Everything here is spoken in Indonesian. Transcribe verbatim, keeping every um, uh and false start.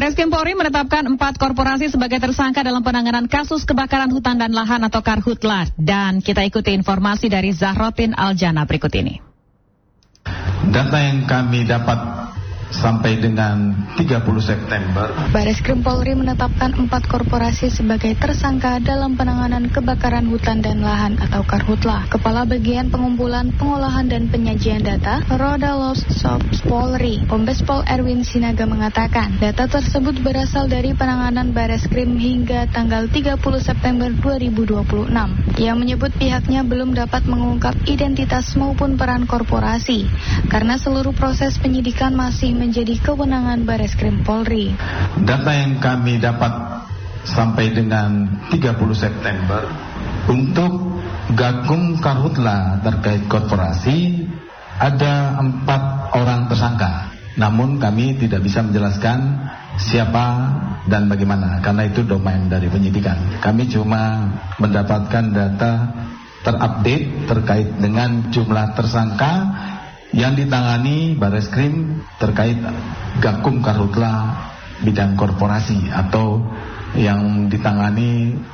Bareskrim Polri menetapkan empat korporasi sebagai tersangka dalam penanganan kasus kebakaran hutan dan lahan atau Karhutla. Dan kita ikuti informasi dari Zahrotin Aljana berikut ini. Data yang kami dapat sampai dengan tiga puluh September, Bareskrim Polri menetapkan empat korporasi sebagai tersangka dalam penanganan kebakaran hutan dan lahan atau Karhutla. Kepala Bagian Pengumpulan, Pengolahan dan Penyajian Data, Roda Lost Sops Polri, Kombes Pol Erwin Sinaga mengatakan, data tersebut berasal dari penanganan Bareskrim hingga tanggal tiga puluh September dua ribu dua puluh enam. Ia menyebut pihaknya belum dapat mengungkap identitas maupun peran korporasi karena seluruh proses penyidikan masih menjadi kewenangan Bareskrim Polri. Data yang kami dapat sampai dengan tiga puluh September untuk Gakum Karhutla terkait korporasi ada empat orang tersangka. Namun kami tidak bisa menjelaskan siapa dan bagaimana karena itu domain dari penyidikan. Kami cuma mendapatkan data terupdate terkait dengan jumlah tersangka yang ditangani Bareskrim terkait Gakum Karhutla bidang korporasi atau yang ditangani